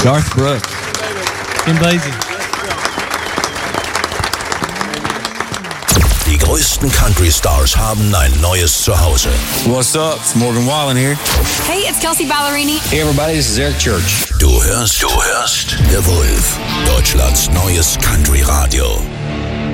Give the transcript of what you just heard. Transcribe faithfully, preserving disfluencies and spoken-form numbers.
Garth Brooks. Kim Basie. Die größten Country-Stars haben ein neues Zuhause. What's up? It's Morgan Wallen here. Hey, it's Kelsey Ballerini. Hey everybody, this is Eric Church. Du hörst, du hörst The Wolf, Deutschlands neues Country-Radio.